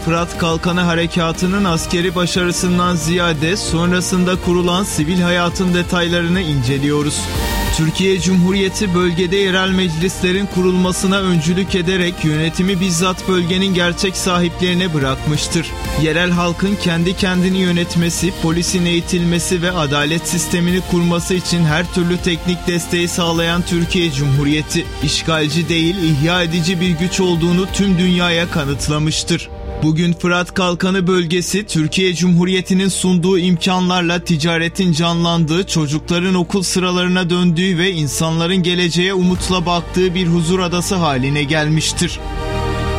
Fırat Kalkanı Harekatı'nın askeri başarısından ziyade sonrasında kurulan sivil hayatın detaylarını inceliyoruz. Türkiye Cumhuriyeti bölgede yerel meclislerin kurulmasına öncülük ederek yönetimi bizzat bölgenin gerçek sahiplerine bırakmıştır. Yerel halkın kendi kendini yönetmesi, polisin eğitilmesi ve adalet sistemini kurması için her türlü teknik desteği sağlayan Türkiye Cumhuriyeti, işgalci değil, ihya edici bir güç olduğunu tüm dünyaya kanıtlamıştır. Bugün Fırat Kalkanı bölgesi, Türkiye Cumhuriyeti'nin sunduğu imkanlarla ticaretin canlandığı, çocukların okul sıralarına döndüğü ve insanların geleceğe umutla baktığı bir huzur adası haline gelmiştir.